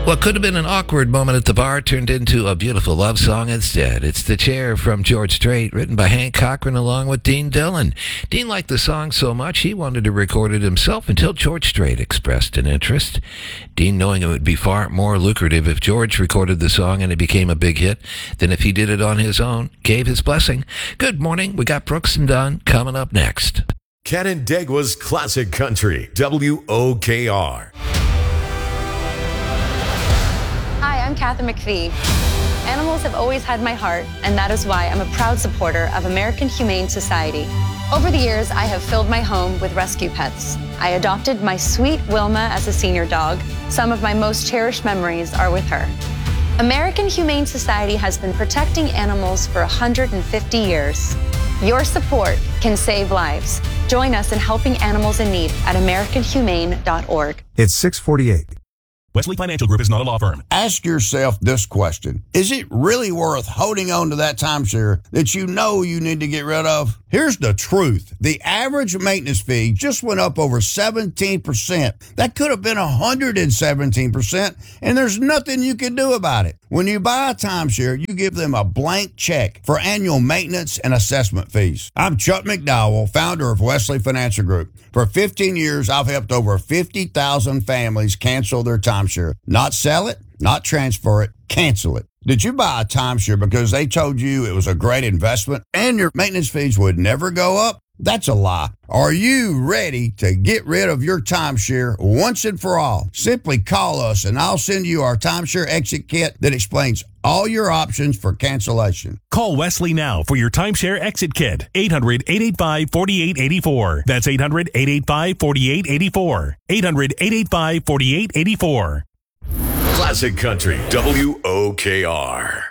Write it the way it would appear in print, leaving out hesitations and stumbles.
What could have been an awkward moment at the bar turned into a beautiful love song instead. It's The Chair from George Strait, written by Hank Cochran along with Dean Dillon. Dean liked the song so much he wanted to record it himself until George Strait expressed an interest. Dean, knowing it would be far more lucrative if George recorded the song and it became a big hit than if he did it on his own, gave his blessing. Good morning. We got Brooks and Dunn coming up next. Canandaigua's Classic Country, WOKR. Hi, I'm Kathy McPhee. Animals have always had my heart, and that is why I'm a proud supporter of American Humane Society. Over the years, I have filled my home with rescue pets. I adopted my sweet Wilma as a senior dog. Some of my most cherished memories are with her. American Humane Society has been protecting animals for 150 years. Your support can save lives. Join us in helping animals in need at AmericanHumane.org. It's 6:48. Wesley Financial Group is not a law firm. Ask yourself this question. Is it really worth holding on to that timeshare that you know you need to get rid of? Here's the truth. The average maintenance fee just went up over 17%. That could have been 117%, and there's nothing you can do about it. When you buy a timeshare, you give them a blank check for annual maintenance and assessment fees. I'm Chuck McDowell, founder of Wesley Financial Group. For 15 years, I've helped over 50,000 families cancel their timeshare. Not sell it, not transfer it, cancel it. Did you buy a timeshare because they told you it was a great investment and your maintenance fees would never go up? That's a lie. Are you ready to get rid of your timeshare once and for all? Simply call us and I'll send you our timeshare exit kit that explains all your options for cancellation. Call Wesley now for your timeshare exit kit. 800-885-4884. That's 800-885-4884. 800-885-4884. Classic Country, WOKR.